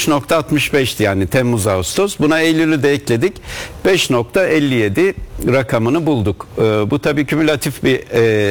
%3.65'ti yani Temmuz-Ağustos. Buna Eylül'ü de ekledik. 5.57 rakamını bulduk. Bu tabii kümülatif bir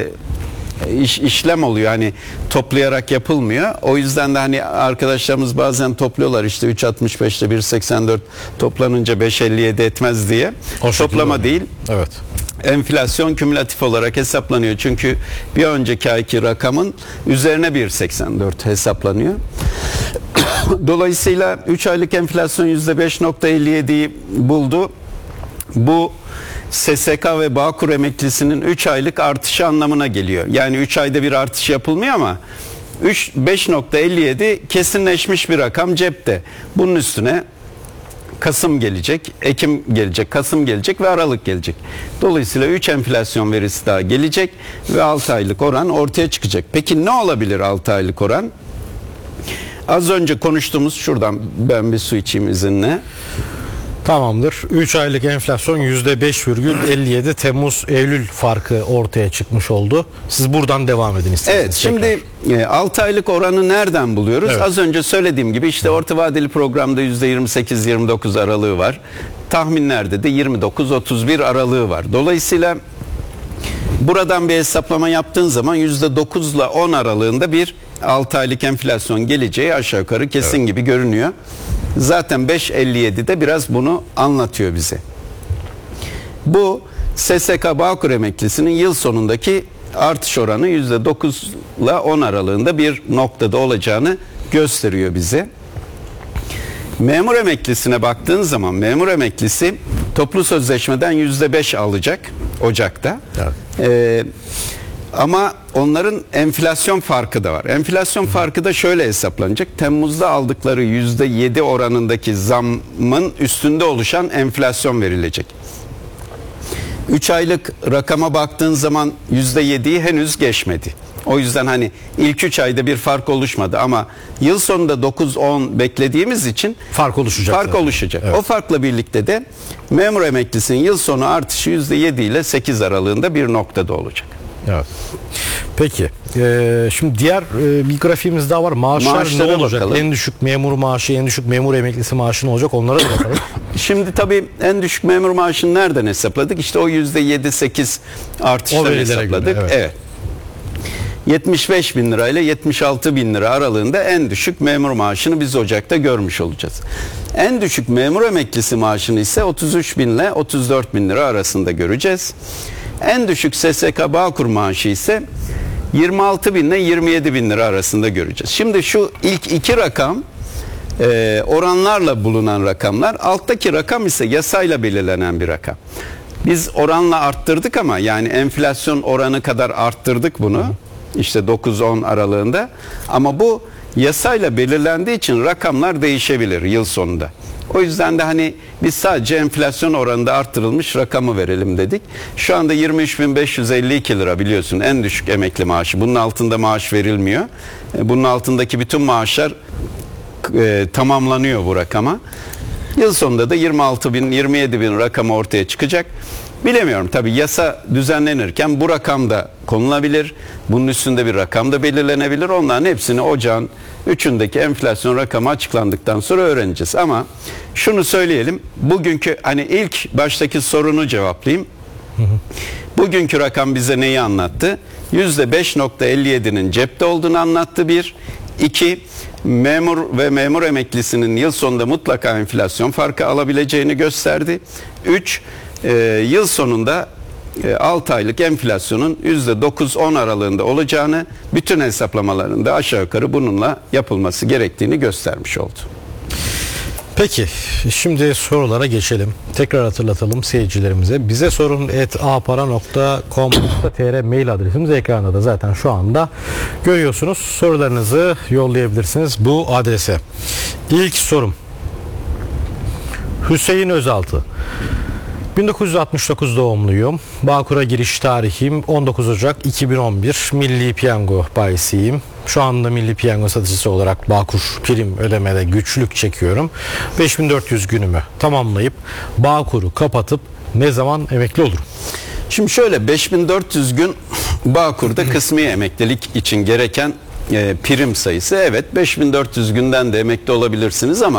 işlem oluyor. Hani toplayarak yapılmıyor. O yüzden de hani arkadaşlarımız bazen topluyorlar işte 3.65 ile 1.84 toplanınca 5.57 etmez diye. O toplama değil. Evet. Enflasyon kümülatif olarak hesaplanıyor. Çünkü bir önceki ayki rakamın üzerine 1.84 hesaplanıyor. Dolayısıyla 3 aylık enflasyon %5.57'yi buldu. Bu SSK ve Bağkur emeklisinin 3 aylık artışı anlamına geliyor. Yani 3 ayda bir artış yapılmıyor ama 5.57 kesinleşmiş bir rakam cepte. Bunun üstüne Kasım gelecek, Ekim gelecek, Kasım gelecek ve Aralık gelecek. Dolayısıyla 3 enflasyon verisi daha gelecek ve 6 aylık oran ortaya çıkacak. Peki ne olabilir 6 aylık oran? Az önce konuştuğumuz, şuradan ben bir su içeyim izinle. Tamamdır. 3 aylık enflasyon %5,57 Temmuz-Eylül farkı ortaya çıkmış oldu. Siz buradan devam edin isterseniz. Evet, şimdi 6 aylık oranı nereden buluyoruz? Evet. Az önce söylediğim gibi işte orta vadeli programda %28-29 aralığı var. Tahminlerde de 29-31 aralığı var. Dolayısıyla buradan bir hesaplama yaptığın zaman %9 ile 10 aralığında bir 6 aylık enflasyon geleceği aşağı yukarı kesin gibi görünüyor. Zaten 5.57'de biraz bunu anlatıyor bize. Bu SSK Bağkur emeklisinin yıl sonundaki artış oranı %9 ile 10 aralığında bir noktada olacağını gösteriyor bize. Memur emeklisine baktığın zaman memur emeklisi toplu sözleşmeden %5 alacak Ocak'ta. Evet. Ama onların enflasyon farkı da var. Enflasyon farkı da şöyle hesaplanacak. Temmuz'da aldıkları %7 oranındaki zammın üstünde oluşan enflasyon verilecek. 3 aylık rakama baktığın zaman %7'yi henüz geçmedi. O yüzden hani ilk 3 ayda bir fark oluşmadı ama yıl sonunda 9-10 beklediğimiz için fark oluşacak. Evet. O farkla birlikte de memur emeklisinin yıl sonu artışı %7 ile 8 aralığında bir noktada olacak. Evet. Peki. Şimdi diğer bir grafiğimiz daha var. Maaşlar ne olacak? Bakalım. En düşük memur maaşı, en düşük memur emeklisi maaşı ne olacak? Onlara da bakalım. Şimdi tabii en düşük memur maaşını nereden hesapladık? İşte o %7-8 artıştan hesapladık. Göre, evet. 75 bin lira ile 76 bin lira aralığında en düşük memur maaşını biz Ocak'ta görmüş olacağız. En düşük memur emeklisi maaşını ise 33 bin ile 34 bin lira arasında göreceğiz. En düşük SSK Bağkur maaşı ise 26 bin ile 27 bin lira arasında göreceğiz. Şimdi şu ilk iki rakam oranlarla bulunan rakamlar. Alttaki rakam ise yasayla belirlenen bir rakam. Biz oranla arttırdık ama yani enflasyon oranı kadar arttırdık bunu. İşte 9-10 aralığında. Ama bu yasayla belirlendiği için rakamlar değişebilir yıl sonunda. O yüzden de hani biz sadece enflasyon oranında arttırılmış rakamı verelim dedik. Şu anda 23.552 lira biliyorsun en düşük emekli maaşı. Bunun altında maaş verilmiyor. Bunun altındaki bütün maaşlar tamamlanıyor bu rakama. Yıl sonunda da 26 bin, 27 bin rakamı ortaya çıkacak. Bilemiyorum tabii yasa düzenlenirken bu rakam da konulabilir. Bunun üstünde bir rakam da belirlenebilir. Onların hepsini ocağın 3'ündeki enflasyon rakamı açıklandıktan sonra öğreneceğiz. Ama şunu söyleyelim. Bugünkü hani ilk baştaki sorunu cevaplayayım. Bugünkü rakam bize neyi anlattı? %5.57'nin cepte olduğunu anlattı bir. 2. Memur ve memur emeklisinin yıl sonunda mutlaka enflasyon farkı alabileceğini gösterdi. 3. Yıl sonunda 6 aylık enflasyonun %9-10 aralığında olacağını, bütün hesaplamalarında aşağı yukarı bununla yapılması gerektiğini göstermiş oldu. Peki şimdi sorulara geçelim. Tekrar hatırlatalım seyircilerimize. Bize sorun @apara.com.tr mail adresimiz ekranda da zaten şu anda görüyorsunuz. Sorularınızı yollayabilirsiniz bu adrese. İlk sorum Hüseyin Özaltı. 1969 doğumluyum. Bağkur'a giriş tarihim 19 Ocak 2011. Milli Piyango bayisiyim. Şu anda Milli Piyango satıcısı olarak Bağkur prim ödemede güçlük çekiyorum. 5400 günümü tamamlayıp Bağkur'u kapatıp ne zaman emekli olurum? Şimdi şöyle 5400 gün Bağkur'da kısmi emeklilik için gereken prim sayısı. Evet 5400 günden de emekli olabilirsiniz ama